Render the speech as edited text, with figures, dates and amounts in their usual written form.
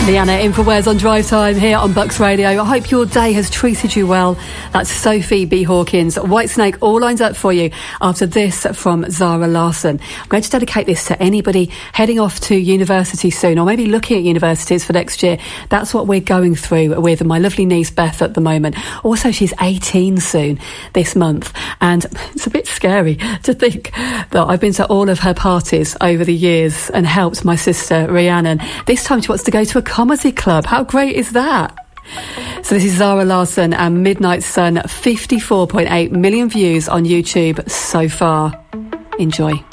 Leanna in for Where's on Drive Time here on Bucks Radio. I hope your day has treated you well. That's Sophie B. Hawkins, Whitesnake, all lined up for you after this from Zara Larsson. I'm going to dedicate this to anybody heading off to university soon, or maybe looking at universities for next year. That's what we're going through with my lovely niece Beth at the moment. Also, she's 18 soon this month, and it's a bit scary to think that I've been to all of her parties over the years and helped my sister Rhiannon. This time she wants to go to a comedy club. How great is that? So this is Zara Larsson and Midnight Sun, 54.8 million views on YouTube so far. Enjoy.